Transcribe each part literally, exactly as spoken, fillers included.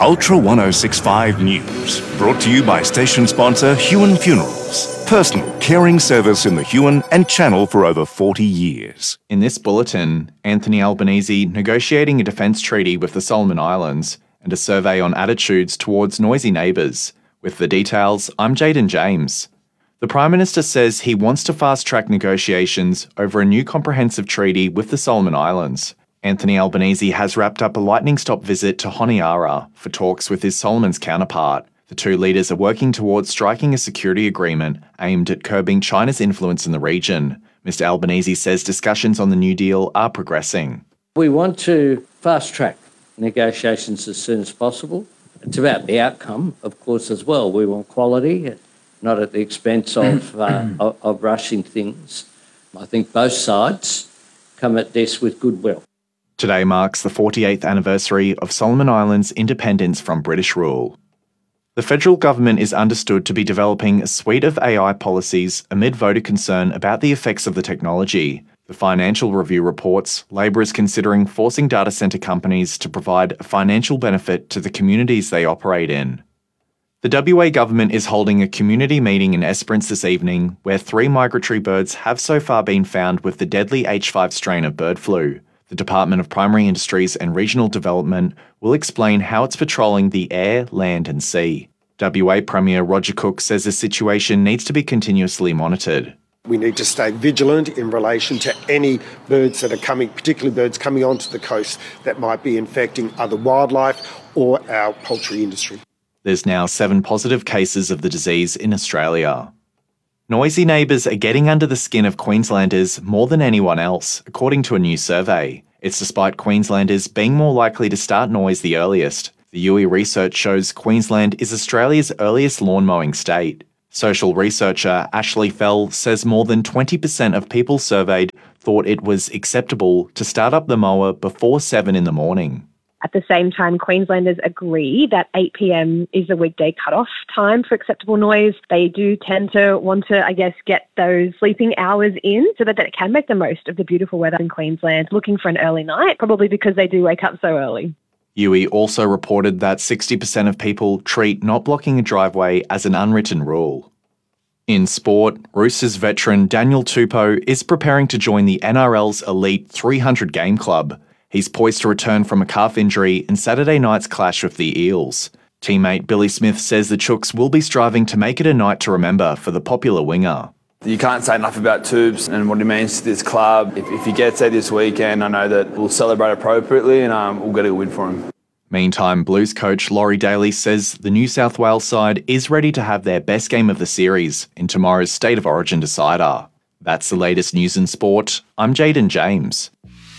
Ultra ten sixty-five News, brought to you by station sponsor Huon Funerals, personal caring service in the Huon and Channel for over forty years. In this bulletin, Anthony Albanese negotiating a defence treaty with the Solomon Islands and a survey on attitudes towards noisy neighbours. With the details, I'm Jaden James. The Prime Minister says he wants to fast-track negotiations over a new comprehensive treaty with the Solomon Islands. Anthony Albanese has wrapped up a lightning-stop visit to Honiara for talks with his Solomons counterpart. The two leaders are working towards striking a security agreement aimed at curbing China's influence in the region. Mister Albanese says discussions on the new deal are progressing. We want to fast-track negotiations as soon as possible. It's about the outcome, of course, as well. We want quality, not at the expense of, uh, of, of rushing things. I think both sides come at this with goodwill. Today marks the forty-eighth anniversary of Solomon Islands' independence from British rule. The federal government is understood to be developing a suite of A I policies amid voter concern about the effects of the technology. The Financial Review reports Labor is considering forcing data centre companies to provide a financial benefit to the communities they operate in. The W A government is holding a community meeting in Esperance this evening where three migratory birds have so far been found with the deadly H five strain of bird flu. The Department of Primary Industries and Regional Development will explain how it's patrolling the air, land and sea. W A Premier Roger Cook says the situation needs to be continuously monitored. We need to stay vigilant in relation to any birds that are coming, particularly birds coming onto the coast that might be infecting other wildlife or our poultry industry. There's now seven positive cases of the disease in Australia. Noisy neighbours are getting under the skin of Queenslanders more than anyone else, according to a new survey. It's despite Queenslanders being more likely to start noise the earliest. The U I research shows Queensland is Australia's earliest lawn mowing state. Social researcher Ashley Fell says more than twenty percent of people surveyed thought it was acceptable to start up the mower before seven in the morning. At the same time, Queenslanders agree that eight p.m. is the weekday cut-off time for acceptable noise. They do tend to want to, I guess, get those sleeping hours in so that they can make the most of the beautiful weather in Queensland, looking for an early night, probably because they do wake up so early. U I also reported that sixty percent of people treat not blocking a driveway as an unwritten rule. In sport, Roosters veteran Daniel Tupou is preparing to join the N R L's elite three hundred game club. He's poised to return from a calf injury in Saturday night's clash with the Eels. Teammate Billy Smith says the Chooks will be striving to make it a night to remember for the popular winger. You can't say enough about Tubes and what he means to this club. If, if he gets there this weekend, I know that we'll celebrate appropriately and um, we'll get a win for him. Meantime, Blues coach Laurie Daly says the New South Wales side is ready to have their best game of the series in tomorrow's State of Origin decider. That's the latest news in sport. I'm Jaden James.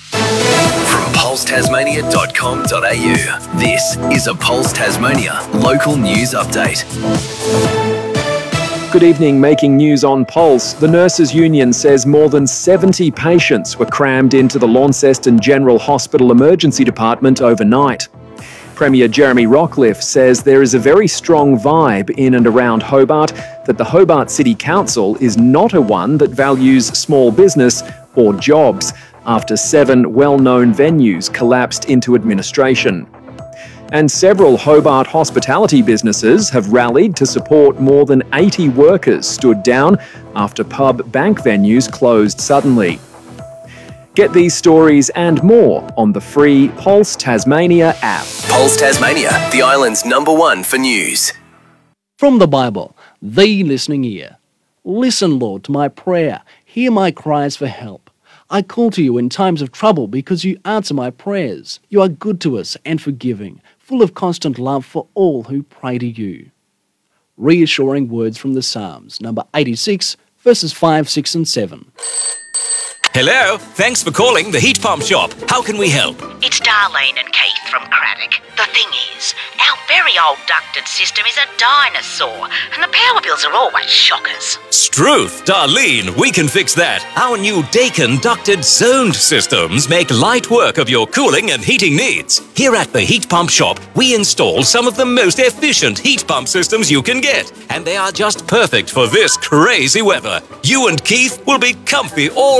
From pulse tasmania dot com dot a u, this is a Pulse Tasmania local news update. Good evening, making news on Pulse. The Nurses Union says more than seventy patients were crammed into the Launceston General Hospital Emergency Department overnight. Premier Jeremy Rockliff says there is a very strong vibe in and around Hobart that the Hobart City Council is not a one that values small business or jobs, after seven well-known venues collapsed into administration. And several Hobart hospitality businesses have rallied to support more than eighty workers stood down after pub bank venues closed suddenly. Get these stories and more on the free Pulse Tasmania app. Pulse Tasmania, the island's number one for news. From the Bible, the listening ear. Listen, Lord, to my prayer. Hear my cries for help. I call to you in times of trouble because you answer my prayers. You are good to us and forgiving, full of constant love for all who pray to you. Reassuring words from the Psalms, number eighty-six, verses five, six and seven. Hello, thanks for calling the Heat Pump Shop. How can we help? It's Darlene and Keith from Craddock. The thing is, our very old ducted system is a dinosaur, and the power bills are always shockers. Struth, Darlene, we can fix that. Our new Daikin ducted zoned systems make light work of your cooling and heating needs. Here at the Heat Pump Shop, we install some of the most efficient heat pump systems you can get, and they are just perfect for this crazy weather. You and Keith will be comfy all year round.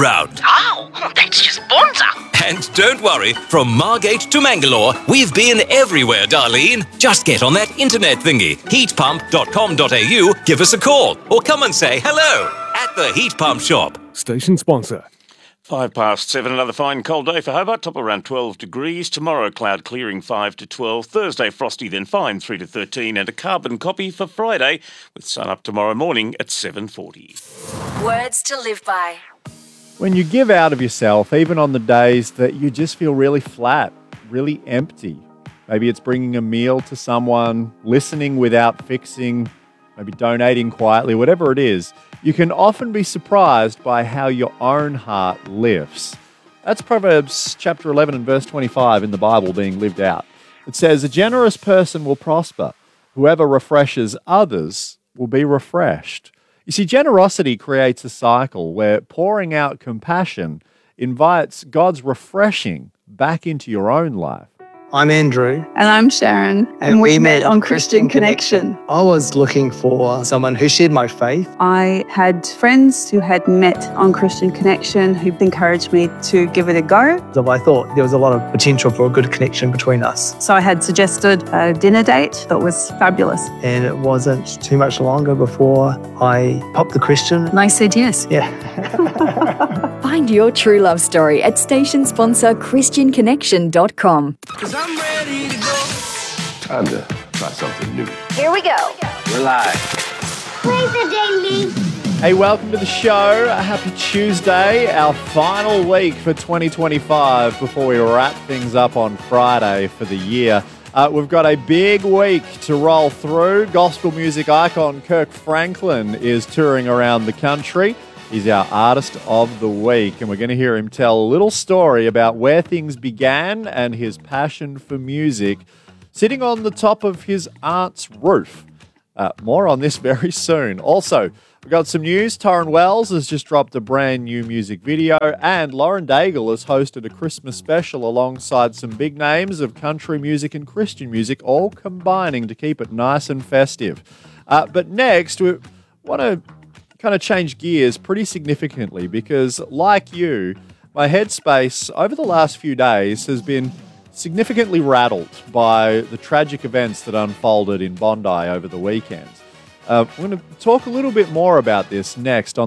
around. Oh, that's just bonza. And don't worry, from Margate to Mangalore, we've been everywhere, Darlene. Just get on that internet thingy, heat pump dot com dot a u, give us a call, or come and say hello at the Heat Pump Shop. Station sponsor. Five past seven, another fine cold day for Hobart, top around twelve degrees. Tomorrow, cloud clearing five to twelve. Thursday, frosty, then fine three to thirteen. And a carbon copy for Friday, with sun up tomorrow morning at seven forty. Words to live by. When you give out of yourself, even on the days that you just feel really flat, really empty, maybe it's bringing a meal to someone, listening without fixing, maybe donating quietly, whatever it is, you can often be surprised by how your own heart lifts. That's Proverbs chapter eleven and verse twenty-five in the Bible being lived out. It says, "A generous person will prosper. Whoever refreshes others will be refreshed." You see, generosity creates a cycle where pouring out compassion invites God's refreshing back into your own life. I'm Andrew. And I'm Sharon. And, and we, we met, met on Christian, Christian Connection. Connection. I was looking for someone who shared my faith. I had friends who had met on Christian Connection who encouraged me to give it a go. So I thought there was a lot of potential for a good connection between us. So I had suggested a dinner date that was fabulous. And it wasn't too much longer before I popped the question. And I said yes. Yeah. Find your true love story at station sponsor christian connection dot com. I'm ready to go. Time to try something new. Here we go. We're live. Praise the daily. Hey, welcome to the show. Happy Tuesday, our final week for twenty twenty-five before we wrap things up on Friday for the year. Uh, we've got a big week to roll through. Gospel music icon Kirk Franklin is touring around the country. He's our Artist of the Week, and we're going to hear him tell a little story about where things began and his passion for music, sitting on the top of his aunt's roof. Uh, more on this very soon. Also, we've got some news. Torrin Wells has just dropped a brand new music video, and Lauren Daigle has hosted a Christmas special alongside some big names of country music and Christian music, all combining to keep it nice and festive. Uh, but next, we want to kind of change gears pretty significantly because, like you, my headspace over the last few days has been significantly rattled by the tragic events that unfolded in Bondi over the weekend. Uh, we're going to talk a little bit more about this next on